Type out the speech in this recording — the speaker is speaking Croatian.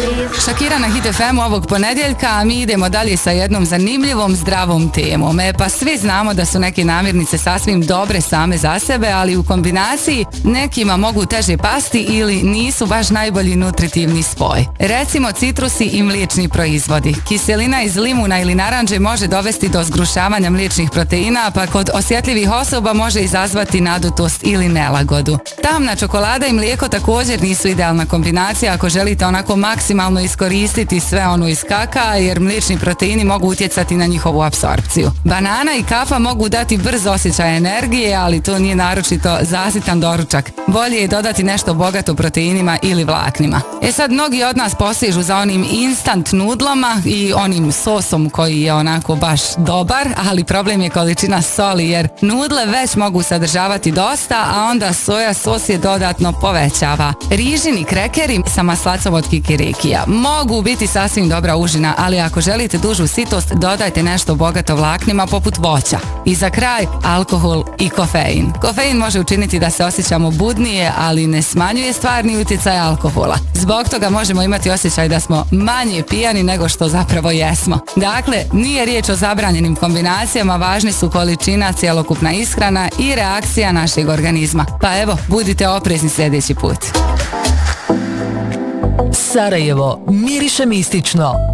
Shakira na Hit FM ovog ponedjeljka, a mi idemo dalje sa jednom zanimljivom zdravom temom. Pa svi znamo da su neke namirnice sasvim dobre same za sebe, ali u kombinaciji nekima mogu teže pasti ili nisu baš najbolji nutritivni spoj. Recimo citrusi i mliječni proizvodi. Kiselina iz limuna ili naranđe može dovesti do zgrušavanja mliječnih proteina, pa kod osjetljivih osoba može izazvati nadutost ili nelagodu. Tamna čokolada i mlijeko također nisu idealna kombinacija ako želite onako maksimalno iskoristiti sve ono iz kaka, jer mliječni proteini mogu utjecati na njihovu apsorpciju. Banana i kafa mogu dati brz osjećaj energije, ali to nije naročito zasitan doručak. Bolje je dodati nešto bogato proteinima ili vlaknima. Sad, mnogi od nas posežu za onim instant nudlama i onim sosom koji je onako baš dobar, ali problem je količina soli, jer nudle već mogu sadržavati dosta, a onda soja sos je dodatno povećava. Rižini krekeri sa maslacom od kikirikija mogu biti sasvim dobra užina, ali ako želite dužu sitost, dodajte nešto bogato vlaknima poput voća. I za kraj, alkohol i kofein. Kofein može učiniti da se osjećamo budnije, ali ne smanjuje stvarni utjecaj alkohola. Zbog toga možemo imati osjećaj da smo manje pijani nego što zapravo jesmo. Dakle, nije riječ o zabranjenim kombinacijama, važni su količina, cjelokupna ishrana i reakcija našeg organizma. Pa evo, budite oprezni sljedeći put. Sarajevo miriše mistično.